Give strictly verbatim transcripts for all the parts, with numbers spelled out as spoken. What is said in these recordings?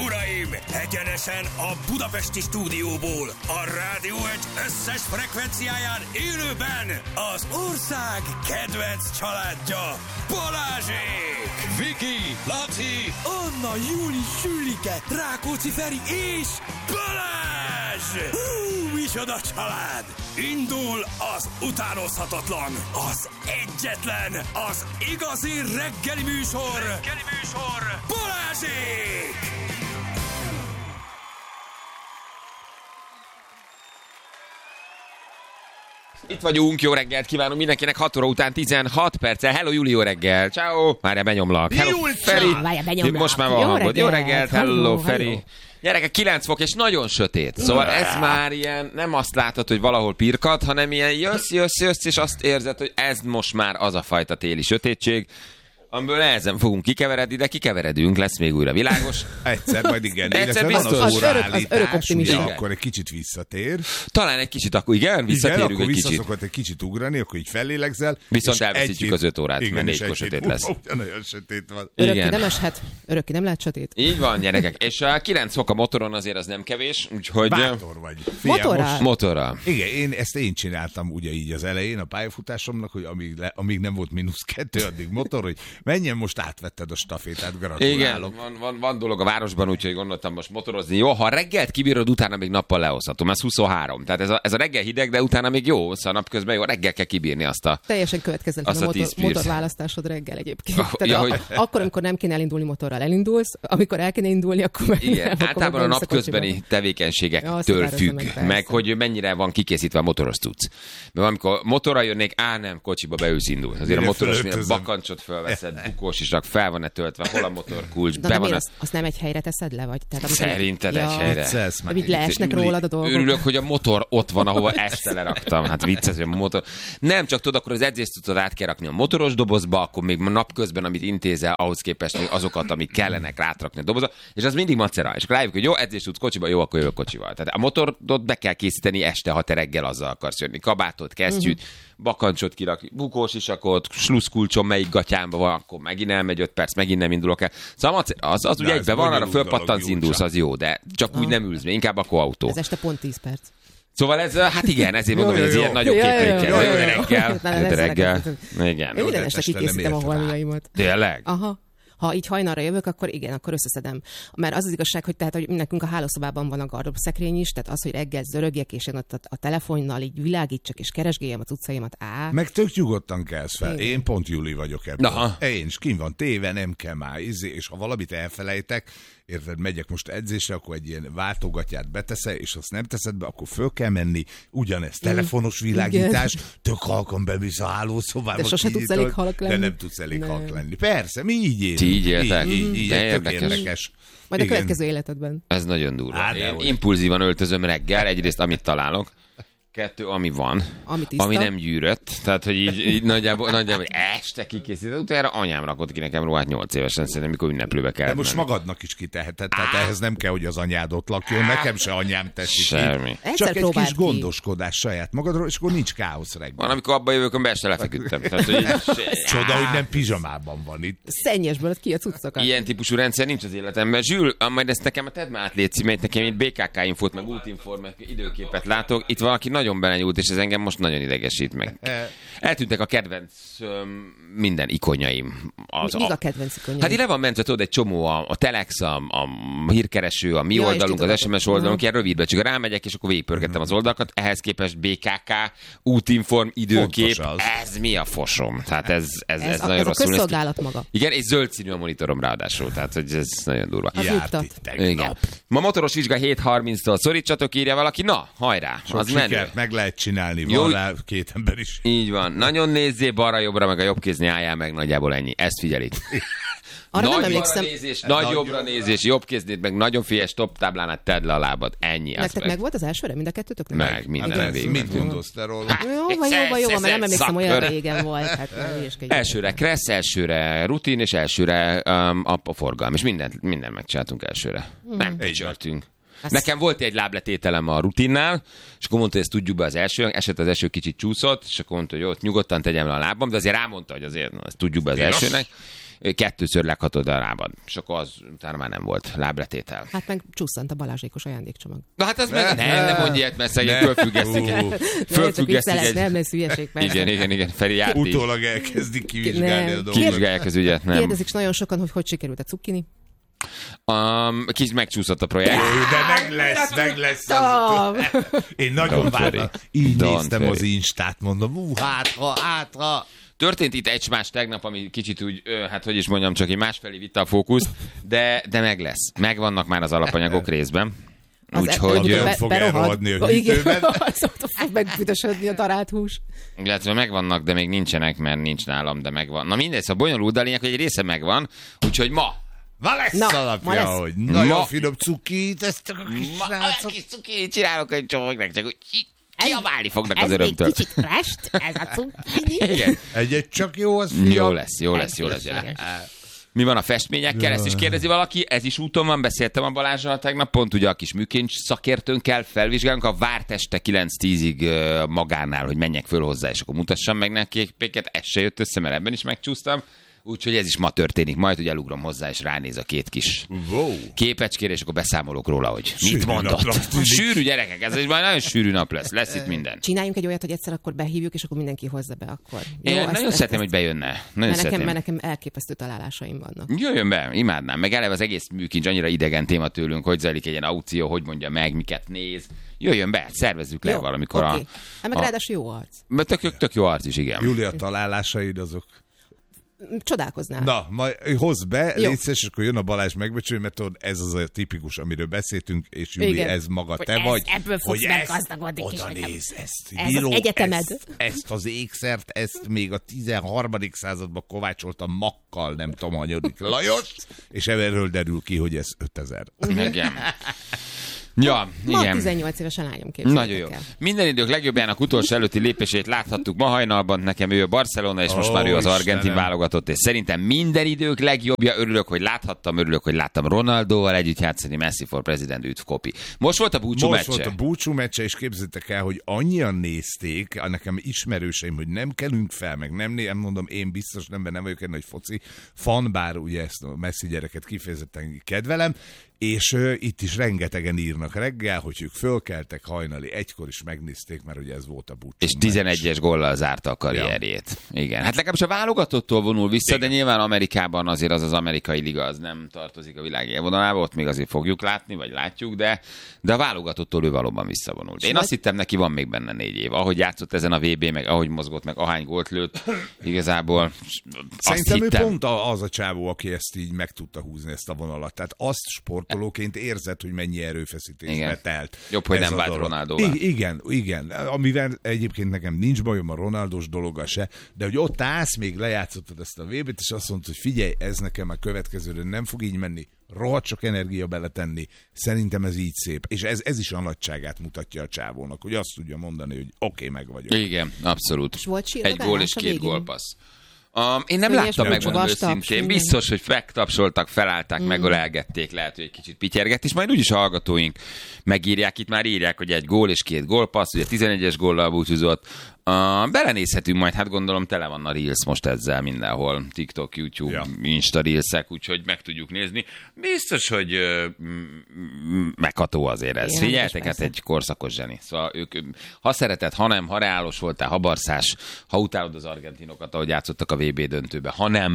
uraim, egyenesen a budapesti stúdióból, a Rádió egy összes frekvenciáján élőben az ország kedvenc családja, Balázsék! Viki, Laci, Anna, Júli, Sülike, Rákóczi Feri és Balázs! Hú, micsoda család! Indul az utánozhatatlan, az egyetlen, az igazi reggeli műsor, reggeli műsor, Balázsék! Itt vagyunk, jó reggelt kívánunk mindenkinek, hat óra után tizenhat perccel. Hello Júli, jó reggel. Ciao. Várjál, benyomlak. Hello Feri. Várjál, benyomlak. Most már van hangod. Jó reggelt. Hello, hello Feri. hello. Gyerekek, kilenc fok és nagyon sötét. Szóval ez már ilyen, nem azt látod, hogy valahol pirkat, hanem ilyen jössz, jössz, jössz, és azt érzed, hogy ez most már az a fajta téli sötétség, amiből nehezen fogunk kikeveredni, de kikeveredünk, lesz még újra világos. Egyszer, majd igen. Egyszer van biztos. az Az örök- az óraállítás, örök optimizmus. ugye, akkor egy kicsit visszatér. Talán egy kicsit, akkor igen, visszatérünk igen, akkor egy kicsit. visszaszokott egy kicsit ugrani, akkor így fellélegzel. Viszont és elveszítjük egy az öt órát, igen, mert és négykor egy sötét hét lesz. múlva Ugyanolyan sötét van. Örökké Igen. nem eshet, örökké nem lehet sötét. Így van, gyerekek. És a kilenc fok a motoron azért az nem kevés, úgyhogy... Bátor vagy. Figyelj, Motorral? most- Motorral. Igen, én, ezt én csináltam ugye így az elején a pályafutásomnak, hogy amíg, le, amíg nem volt mínusz kettő, addig motor, hogy menjen, most átvetted a stafétát, Igen, gratulálok. van, van, van dolog a városban, úgyhogy gondoltam most motorozni. Jó, ha reggelt kibírod, utána még nappal lehozhatom. Ez huszonhárom. Tehát ez a, ez a reggel hideg, de utána még jó, szóval napközben jó, reggel kell kibírni azt a... Teljesen következetlen Azt a a motor, tíz perc. motorválasztásod reggel egyébként. Oh, Tehát ja, a, hogy- akkor, amikor nem kéne elindulni motorral, elindulsz, amikor el kéne indulni, akkor meg Igen, nem, akkor általában meg a beülsz kocsiba. napközbeni tevékenységektől Ja, szivározza függ, meg, meg, persze. hogy mennyire van kikészítve a motoros cucc. Mert amikor motorral jönnék, á nem, kocsiba beülsz, indul. Azért a Mire motoros, mire fölöltözöm. bakancsot fölveszed, bukós isak, fel van-e töltve, hol a motorkulcs, Na, be de van miért a... azt, azt nem egy helyre teszed le, vagy? Tehát, amikor- Szerinted egy helyre? Viccelsz már. Így leesnek Júli, rólad a dolgok. Örülök, hogy a motor ott van, ahova este leraktam. Hát vicces, hogy a motor... Nem, csak tudod, akkor az edzéscuccot át kell rakni a motoros dobozba, akkor még napközben, amit intézel, ahhoz képest még azokat, amik kellenek, rátrakni a dobozba, és az mindig macera. És akkor rájövök, hogy jó, edzéscucc kocsiba, jó, akkor jövök kocsival. Tehát a motorot be kell készíteni este, ha te reggel azzal akarsz jönni. Kabátot, kesztyűt, uh-huh. bakancsot kirakni, bukós isakot, sluszkulcsom melyik gatyámba van, akkor megint elmegy öt perc, megint nem indulok el. Szóval a macera, az, az ugye ez egyben van, arra bonyolult dolog, fölpattansz, Júlcsa. indulsz, az jó, de csak úgy nem ülsz, inkább akkor autó. Ez este pont tíz perc. Szóval ez, hát igen, ezért mondom, hogy ez jó. ilyen nagyobb Ja, ja, képlékkel. ja, Jó ja, de ja. reggel, Na, jó de ez reggel. szeretem. Igen. Én minden de este este nem kikészítem a érte rá. holmiaimat. Tényleg? Aha. Ha így hajnalra jövök, akkor igen, akkor összeszedem. Mert az az igazság, hogy tehát, hogy nekünk a hálószobában van a gardrób szekrény is, tehát az, hogy reggel zörögjek, és én ott a, a telefonnal így világítsak, és keresgéljem a cuccaimat, á. Meg tök nyugodtan kelsz fel. Igen. Én pont Júli vagyok ebből. Aha. Én is kin van téve, nem kell már izé, és ha valamit elfelejtek, érted, megyek most edzésre, akkor egy ilyen váltógatját beteszel, és azt nem teszed be, akkor föl kell menni, ugyanez telefonos világítás, tök halkan bemész a hálószobába. De sose tudsz kinyitod, elég halk lenni. De nem tudsz elég Nem. halk lenni. Persze, mi így élünk. Ti így éltek? Így, így, így De tök érdekes. érdekes. Majd a Igen. következő életedben. Ez nagyon durva. Á, Én dehogy. impulzívan öltözöm reggel, egyrészt amit találok, kettő, ami van, Ami tiszta. ami nem gyűrött, tehát hogy így, így nagyjából, nagyjából este kikészített, utána anyám rakott ki nekem ruhát nyolc évesen, szerintem mikor ünneplőbe De kellett most menni. magadnak is kiteheted, tehát ehhez nem kell, hogy az anyád ott lakjon, nekem se anyám teszi ki. Semmi. Egyszer Csak egy próbáld kis ki. gondoskodás saját magadról, és akkor nincs káosz reggel. Van, amikor abba jövök, amikor este lefeküdtem. Tehát, hogy így, Csoda, hogy nem pizsamában van itt. Szennyesből ki a cuccokat. ilyen típusú rendszer nincs az életemben. Zsül, majd ezt nekem tedd már át, légy mert nekem itt bé ká ká infót, meg útinform, meg időképet látok. Itt valaki nagyon belenyúlt, és ez engem most nagyon idegesít meg. Eltűntek a kedvenc öm, minden ikonjaim. Az, Mik a kedvenc ikonjaim? Hát így le van mentve, tudod, egy csomó a, a Telex, a, a hírkereső, a mi Ja, és oldalunk, az titokok. es em es oldalunk, Aha. ilyen rövidbe, csak rámegyek, és akkor végigpörgettem az oldalakat. Ehhez képest bé ká ká, útinform, időkép, Fontos az. ez mi a fosom? Tehát ez, ez, ez, Ez, ez a, nagyon ez a rosszul néz ki. közszolgálat maga. Igen, és zöld színű a monitorom ráadásul, tehát hogy ez nagyon durva. Az Járt nyugtat. itt tegnap. Igen. Ma motoros vizsga hét harminctól szorítsatok, írja valaki. Na, hajrá, Sok az menő. sikert meg lehet csinálni, Jó. van rá két ember is. Így van. Nagyon nézzél balra-jobbra, meg a jobb kézni álljál meg, nagyjából ennyi. Ezt figyelik. Arra Nagy nem emlékszem. nézés, nagy jobbra nézés, jobb kéznéd, meg nagyon fies top táblánát tedd le a lábad. Ennyi. az Nektek meg volt az elsőre mind a kettőtöknek? Meg, minden Hát ez, végig mit mentünk. gondolsz te róla? Jó, van, jó, van, jó, van, mert nem emlékszem, olyan Szakkör. régen volt. Hát, nem hülyeskedjünk. Elsőre kressz, elsőre rutin, és elsőre um, a, a forgalom. És mindent, mindent megcsináltunk elsőre. Nem, csörtünk. Nekem volt egy lábletételem a rutinnál, és akkor mondta, hogy ezt tudjuk be az első, eset az első kicsit csúszott, és akkor mondta, hogy jó, ott nyugodtan tegyem le a lábam, de azért rámondta, hogy azért na, ezt tudjuk be az Piros. elsőnek. kettőször leghatod a lábad. És akkor az utána már nem volt lábletétel. Hát meg csúszant a Balázsékos ajándékcsomag. Na hát az meg nem, nem mondj ilyet, mert szegény fölfüggesztik. Fölfüggesztik. Nem lesz hülyeség. Igen, igen, igen. Feri járt is. Utólag elkezdik kivizsgálni a dolgot. Kivizsgálják az ügyet, nem. Kérdezik nagyon sokan, hogy hogy sikerült a cukkini. Um, kicsit megcsúszott a projekt. De meg lesz, meg lesz. Az... Én nagyon vártam. Így Don't néztem Feri. az Instát, mondom, ú, hátra, hátra. Történt itt egymás tegnap, ami kicsit úgy, ö, hát hogy is mondjam, csak egy másfelé vitte a fókuszt, de, de meg lesz. Megvannak már az alapanyagok részben. Úgyhogy be, fog elrohadni a hűtőben. Szokta fog megbüdösödni a darált hús. Illetve megvannak, de még nincsenek, mert nincs nálam, de megvan. Na mindegy, szóval bonyolult, de a lényeg, hogy egy része megvan, úgyhogy ma. Ma lesz Na, alapja, ma lesz. hogy nagyon Ma- finom cukit, ezt a kis Ma, srácok. kis cuki, csinálok egy csomagnak, csak úgy kiabálni fognak az Ez még örömtől. kicsit rest, ez a cukkini. Igen. Egy-egy csak jó, az fiam. Jó lesz, jó lesz, jó lesz. gyere. Mi van a festményekkel? Ezt is kérdezi valaki. Ez is úton van, beszéltem a Balázsral tegnap, pont ugye a kis műkincs szakértőnkkel felvizsgálunk a várt este kilenc tízig magánál, hogy menjek föl hozzá, és akkor mutassam meg neki péket. Ez se jött össze, mert ebben is megcsúsztam. Úgyhogy ez is ma történik. Majd, hogy elugrom hozzá, és ránéz a két kis Wow. képecskére, és akkor beszámolok róla, hogy Sűrű mit mondott. napnak tűnik. Sűrű gyerekek, ez egy majd nagyon sűrű nap lesz. Lesz itt minden. Csináljunk egy olyat, hogy egyszer akkor behívjuk, és akkor mindenki hozza be akkor. Én Jó, nagyon azt- szeretném, ezt- hogy bejönne. Nagyon Mert nekem, szeretném. mert nekem elképesztő találásaim vannak. Jöjjön be, imádnám. Meg eleve az egész műkincs annyira idegen téma tőlünk, hogy zajlik egy ilyen aukció, hogy mondja meg, miket néz. Jöjjön be, szervezzük le Jó, valamikor oké. a... Hát meg a- ráadásul jó arc. Mert tök, tök jó arc is, igen. Júlia, találásaid azok. Csodálkoznál. Na, majd hozz be, Jó. légy szíves, és akkor jön a Balázs megbecsülni, mert tudod, ez az a tipikus, amiről beszéltünk, és Júli, Igen. ez maga Hogy te ez- vagy. ebből fogsz hogy ezt meggazdagodni, oda kisfiam. néz, ezt Ez az bíró, egyetemed. Ezt, ezt az ékszert, ezt még a tizenharmadik században kovácsolta makkal, nem tudom, hanyadik Lajos, és erről derül ki, hogy ez ötezer. Igen. Ja, Ma igen. tizennyolc éves a lányom, képzeljétek Nagyon jó. el. Minden idők legjobbjának utolsó előtti lépését láthattuk ma hajnalban, nekem ő a Barcelona, és most Ó, már ő az argentin Istenem. válogatott, és szerintem minden idők legjobbja, örülök, hogy láthattam, örülök, hogy láttam Ronaldóval együtt játszani, Messi for President, üdv Kopi. Most volt a búcsú Most meccse. volt a búcsú meccse, és képzeljétek el, hogy annyian nézték, nekem ismerőseim, hogy nem kelünk fel, meg nem, nem mondom, én biztos nem, nem vagyok egy nagy foci fan, bár ugye ezt a Messi gyereket kifejezetten kedvelem, és uh, itt is rengetegen írnak reggel, hogy ők fölkeltek hajnali, egykor is megnézték, mert ugye ez volt a búcsú És meccs. tizenegyes góllal zárta a karrierjét. Igen. Hát legalábbis a válogatottól vonul vissza, de nyilván Amerikában azért az az amerikai liga az nem tartozik a világ élvonalába, ott még azért fogjuk látni, vagy látjuk, de, de a válogatottól ő valóban visszavonult. Én azt hittem, neki van még benne négy év. Ahogy játszott ezen a vé bé, meg ahogy mozgott, meg ahány gólt lőtt, igazából azt Szerintem ő hittem. pont a- az a csávó, aki ezt így meg tudta húzni, ezt a vonalat. Tehát azt sportolóként érzed, hogy mennyi erőfeszítésbe Igen. telt. Jobb, hogy ez nem a vált dolog. Ronaldóvá. I- igen, igen. Amivel egyébként nekem nincs bajom a Ronaldos dologgal se, de hogy ott állsz, még lejátszottad ezt a vé bét, és azt mondod, hogy figyelj, ez nekem a következőre nem fog így menni, rohadt sok energia beletenni. Szerintem ez így szép. És ez, ez is a nagyságát mutatja a csávónak, hogy azt tudja mondani, hogy oké, okay, meg vagyok. Igen, abszolút. És volt Egy sírogálás gól és a két végén? gólpassz. Um, én nem Könnyes láttam, volt, megmondom vastaps, őszintén. minden. Biztos, hogy megtapsoltak, felállták, mm. megölelgették, lehet, hogy egy kicsit pityergett, és majd úgyis a hallgatóink megírják, itt már írják, hogy egy gól és két gólpassz, ugye tizenegyes góllal búcsúzott. Uh, belenézhetünk majd, hát gondolom tele van a Reels most ezzel mindenhol, TikTok, YouTube, Ja. Insta Reelsek, úgyhogy meg tudjuk nézni. Biztos, hogy uh, megható azért ez. Igen, Figyeltek, hát persze. egy korszakos zseni. Szóval ők, ha szereted, ha nem, ha reálos voltál, ha barszás, ha utálod az argentinokat, ahogy játszottak a vé bé döntőbe, ha nem,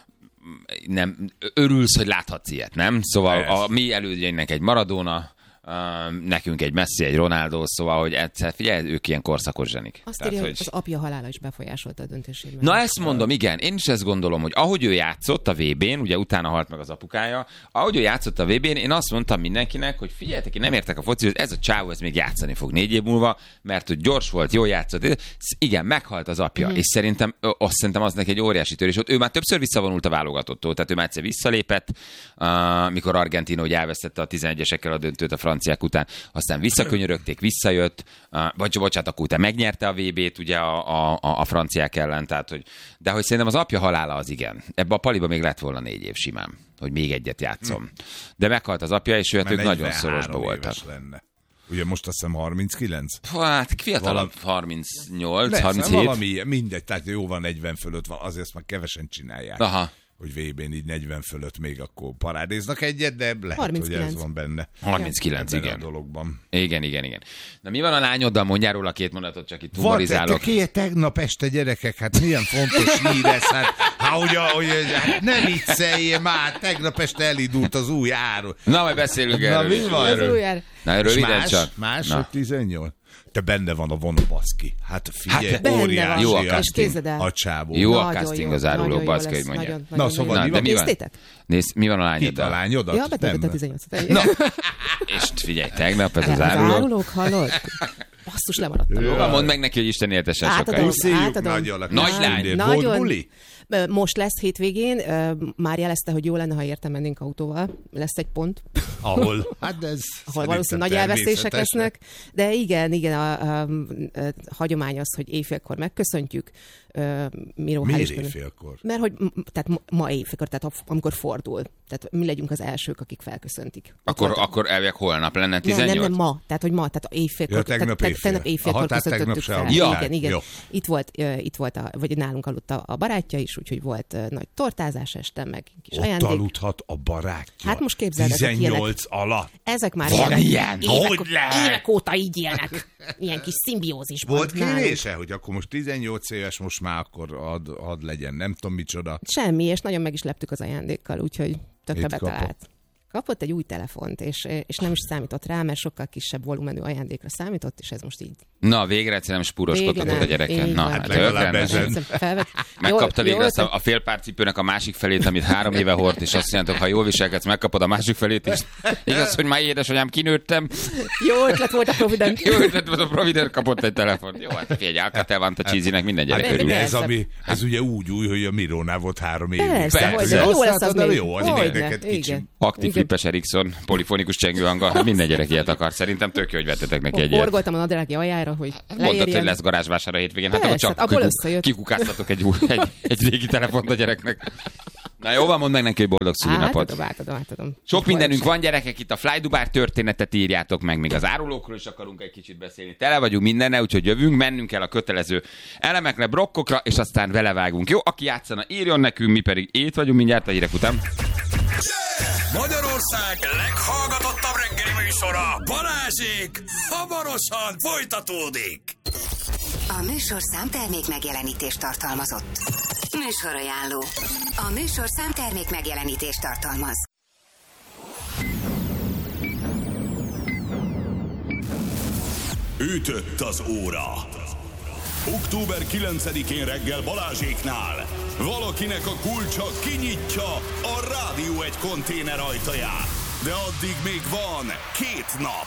nem örülsz, hogy láthatsz ilyet, nem? Szóval a mi elődjeinknek egy Maradona, Uh, nekünk egy Messi, egy Ronaldo, szóval, hogy egyszer, figyelj, ők ilyen korszakos zsenik. Azt Tehát, írja, hogy... hogy az apja halála is befolyásolta a döntésében. Na ezt mondom, igen, én is ezt gondolom, hogy ahogy ő játszott a vé bén, ugye utána halt meg az apukája, ahogy ő játszott a vé bén, én azt mondtam mindenkinek, hogy figyeljetek, én nem értek a focihoz, ez a csávó, ez még játszani fog négy év múlva, mert hogy gyors volt, jól játszott. Igen, meghalt az apja, mm-hmm. és szerintem, azt szerintem az neki egy óriási törés. Ott ő már többször visszavonult a válogatottól, tehát ő már egyszer visszalépett, uh, mikor Argentina ugye elvesztette a tizenegyesekkel a döntőt a franciák után, aztán visszakönyörögték, visszajött, uh, vagy bocsánat, akkor utána megnyerte a vé bét ugye a, a, a franciák ellen, tehát, hogy, de hogy szerintem az apja halála az igen. Ebbe a paliba még lett volna négy év simán, hogy még egyet játszom. De meghalt az apja, és ő, hát ők nagyon szorosba voltak. Lenne. Ugye most azt hiszem harminckilenc? Hát fiatalabb, Valami... harmincnyolc, Lesz, harminchét. valami mindegy, tehát jó van, negyven fölött van, azért ezt már kevesen csinálják. Aha. hogy vé bén így negyven fölött még akkor parádéznak egyet, de lehet, harminckilenc. hogy ez van benne. harminckilenc, Ebben igen. a dologban. Igen, igen, igen. Na mi van a lányoddal? Mondjál róla két mondatot, csak itt Van, humorizálok. te tegnap este gyerekek, hát milyen fontos hír ez, hát, hát, hogy, hogy, hát nem vicceljél már, tegnap este elindult az új áru. Na, majd beszélünk Na, erről. mi is. van Az erről? új ár- Na, És röviden más, csak. más, Na. hogy tizennyolc? Te benne van a vonat, baszki. Hát figyelj, Hát, benne óriási van. Jó a a- casting. És képzeld el. a csávó. Jó a Nagyon casting jó, az áruló, nagyon jó baszki, lesz, hogy mondja. nagyon, Na, nagyon szóval jó. mi Na, de van? mi van? Néztétek? Nézd, mi van a Itt a lányoddal? lányodat? Ja, betöltött a Nem. tizennyolcat. Na, és figyelj, tegnap ez az Az áruló. árulók, hallod? Basszus, lemaradtam. Jó, mondd meg neki, hogy Isten éltessen Átadom. sokáig. Puszíjuk Átadom. nagyon a Nagy kis lány. tündér. Nagyon. Volt buli? Most lesz hétvégén, ö, már jelezte, hogy jó lenne, ha értem mennénk autóval. Lesz egy pont, Ahol? Hát ez ahol valószínűleg nagy elvesztések lesznek. De igen, igen, a, a, a, a hagyomány az, hogy éjfélkor megköszöntjük. Ö, Miró, hál' Miért Istennek. éjfélkor? Mert hogy m- tehát ma, ma éjfélkor, tehát a- amikor fordul. Tehát mi legyünk az elsők, akik felköszöntik. Ott Akkor, voltak. akkor elvileg holnap lenne nem, tizennyolc? nem, nem, ma. Tehát, hogy ma, tehát éjfélkor. Ja, tegnap tehát, éjfél. tegnap éjfélkor Aha, tehát tegnap köszöntöttük se fel. aludtál. Igen, igen. Jó. Itt volt, ö, itt volt a, vagy nálunk aludt a, a barátja is, úgyhogy volt ö, nagy tortázás este, meg kis Ott ajándék. aludhat a barátja. Hát most képzeld, ezek tizennyolc alatt. Ezek már Van évek, ilyen? évek, Hogy lehet? évek óta így élnek. Ilyen kis szimbiózisban. Volt nálunk. kérése, hogy akkor most tizennyolc éves, most már akkor ad, ad legyen, nem tudom micsoda. Semmi, és nagyon meg is leptük az ajándékkal, úgyhogy tökre Mit betalált. kapott? Kapott egy új telefont, és, és nem is számított rá, mert sokkal kisebb volumenű ajándékra számított, és ez most így. Na, végre egyszerűen nem spúroskodhatott a gyereken. Na, hát legalább tök ezen. rendes. Felvett. Megkapta Jó- végre jó azt a, a félpárcipőnek a másik felét, amit három éve hord, és azt mondjátok, ha jól viselkedsz, megkapod a másik felét is. Igaz, hogy már édesanyám, kinőttem. Jó ötlet volt a Provident. Jó ötlet volt, a Provider kapott egy telefont. Jó, hát figyelj, Alcatel van a cheesy-nek minden gyerek Hát, örül. ez, persze. ami, ez ugye úgy új, hogy a Mirónál volt három évig. Persze, Persze. hogy jó lesz az Használtad, még. jó, az Hogyne, neked kicsi. igen. Aktív Igen. flippes Ericsson, polifonikus csengőhanggal, hát minden gyerek ilyet akar. Szerintem tök jó, hogy vettetek neki egy ilyet. Forgoltam a nadrági aljára, hogy Mondtad, hogy leérjen. lesz garázsvásár a hétvégén, hát Persze, akkor csak abból kikuk- összejött. kikukáztatok egy, új, egy, egy régi telefont a gyereknek. Na jó van, mondd meg neki, hogy boldog szülinapot. Átadom, átadom, átadom. Sok mindenünk van, gyerekek, itt a Fly Dubai történetet írjátok meg, még az árulókról is akarunk egy kicsit beszélni. Tele vagyunk mindenne, úgyhogy jövünk, mennünk el a kötelező elemekre, blokkokra, és aztán vele vágunk. Jó, aki játszana, írjon nekünk, mi pedig itt vagyunk mindjárt a hírek után. Magyarország leghallgatottabb reggeli műsora, Balázsék, hamarosan folytatódik. A műsorszám termék megjelenítést tartalmazott. Műsorajánló. A műsorszám termék megjelenítést tartalmaz. Ütött az óra. október kilencedikén reggel Balázséknál valakinek a kulcsa kinyitja a Rádió egy konténer ajtaját. De addig még van két nap.